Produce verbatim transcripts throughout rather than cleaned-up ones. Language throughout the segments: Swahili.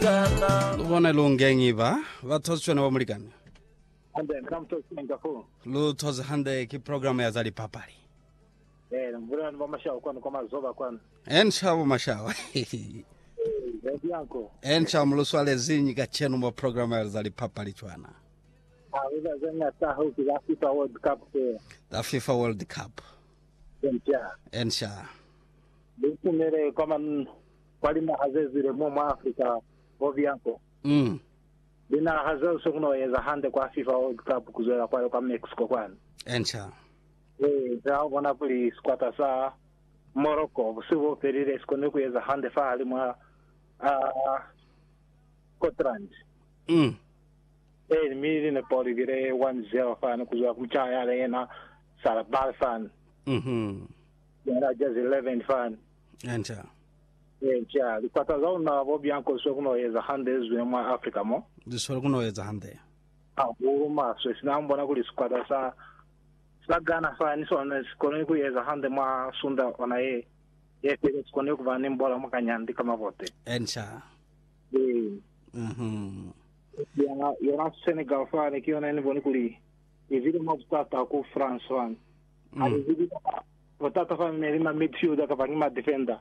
Lubone lungengi ba vathotswana ba mulikana and then come to Singapore. Lu thoze hande ki program ya zali papali Eh, mbona ni mama shao kwani kama zoba kwani. ensha bo mashawa Eh, yanko. ensha mluswale zinyi ka chenu mo program ya zali papali chwana. Ah, wewe zanya tahu kwa FIFA World Cup eh. The FIFA World Cup Ensha. ensha Bitu mere kama kwali na hazezire mu Afrika bovi yanko. mm Bina hazel sokuno yeza hande kwa FIFA World Cup kuzoela kwa kwa Mexico kwani. ensha Eh, zao bona puli squata sa Morocco sibo perire skone ku yeza hande fa ali mwa ah Scotland. mm Eh, miri ne poligire one zero fan kuzoela kumchaya yena sala bal fan. mhm Yana just eleven fan. ensha Eh, ja, lipata zao na bobi yanko sokuno yeza hande zwe mwa Afrika mo. disoro kuno yeza hande Ah, uma so sinambo na kuli squata sa sa Ghana fa ni so na skone ku yeza hande mwa sunda ona ye ye pele skone ku vani mbola mwa kanyandi kama vote. ensha Eh, mhm yana yana Senegal fa ni kiona ni boni kuli evide mo tata ku France fan. Ali vidi tata fa ni ma midfielder ka pa ni ma defender.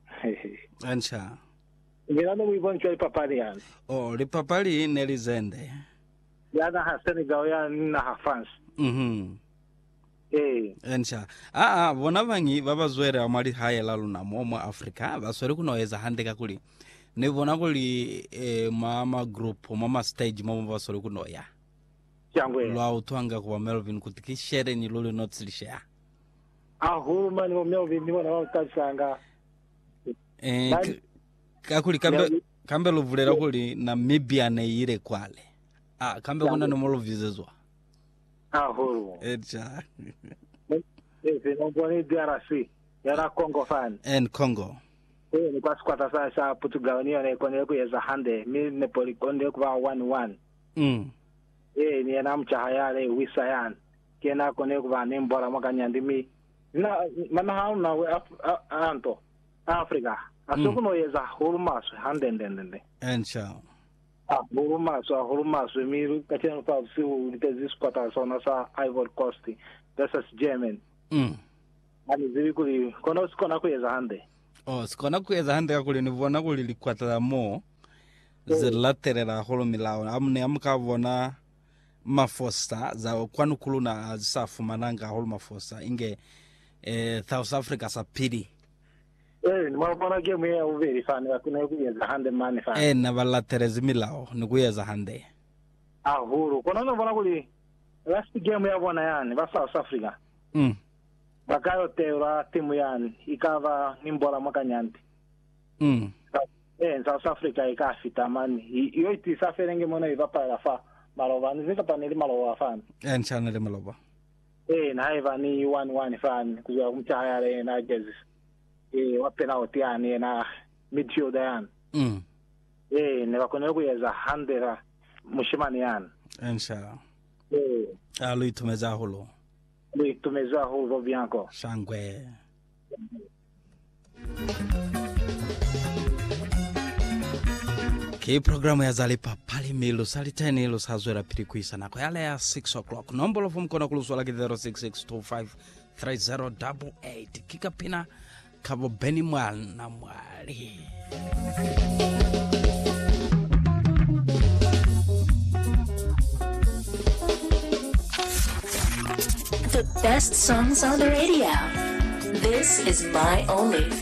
ensha Ngira no wibon chwa papali yan. oh li papali nelizende Yana ha Senegal ya na ha France. mhm Eh, ensha ah ah bona vangi vavazwere amali hayela luna mo Africa vaswere kunoweza handeka kuli ne bona kuli eh, mama group mama stage mama vaswere kunoya changwe. lwa utwanga kwa Melvin kutiki share ni lulu not share Ah, huruma ni mo vini wana wa tsanga. eh Nani? ka- kakuli kambe kambe luvulera kuli Namibia ne yire kwale ah kambe kuna no molovizezwa Ah, huru. ensha Eh, no boni D R C. Yana Congo fan. and Congo Eh, ni kwa squata sa sa Portugal ni ona kone ku yeza hande mi ne poli konde ku ba one one. mm Eh, ni yana mchahayale wisa yan. Kena kone ku ba ni mbola makanyandi mi. Na mana ha na we Af- A- anto Africa. Asokuno yeza huruma so hande ndende. ensha Ah, huruma so huruma so mi kacheno pa si utezi squata so na sa Ivory Coast versus German. mm Ani ziri kuli kono sikona kuyeza hande. oh sikona kuyeza handeka kuli nivona kuli likwatala mo zilaterera holo milao amne amkavona mafosta za kwanu kuluna azisafu mananga holo mafosta inge eh, South Africa sapiri Eh, ni mwana game ya uveri fani wakuna kuyeza hande mani fani. eh na valaterezi milao nikuyeza hande Ah, huru. Kono no bona kuli last game ya bona yani ba South Africa. mm Bakayo teura timu yani ikava nimbola makanyandi. mm Eh, South Africa ikafita mani. Iyo iti saferenge mona iva para fa. Malova ni zika paneli malova fani. enchana le maloba Eh, na iva ni one one fani kuzwa kumchaya na jezi. Eh, wapena otiani na midfielder yani. mm Eh, ne bakone kuyeza handera mushimani yani. ensha Eh, alu itumeza holo lui tumeza huvo bianco. shangwe ki programu ya zalipa pali milu saliteni ilu sazwera pili kuisa nako yale ya six o'clock nombolo fumkona kuluswala ki zero six six two five three zero eight eight kika pina kabo beni mwana mwali The best songs on the radio. This is my only